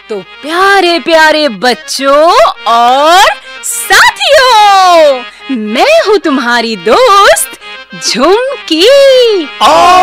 तो प्यारे प्यारे बच्चों और साथियों, मैं हूँ तुम्हारी दोस्त झुमकी।